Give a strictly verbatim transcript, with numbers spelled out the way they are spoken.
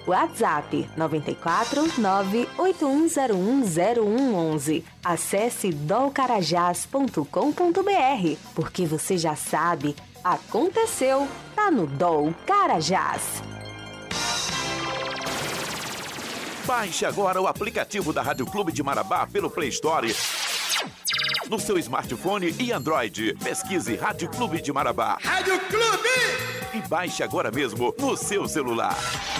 WhatsApp nove quatro nove oito um zero um zero um um um. Acesse dol carajás ponto com ponto br, porque você já sabe, aconteceu, tá no Dol Carajás. Baixe agora o aplicativo da Rádio Clube de Marabá pelo Play Store, no seu smartphone e Android. Pesquise Rádio Clube de Marabá. Rádio Clube! E baixe agora mesmo no seu celular.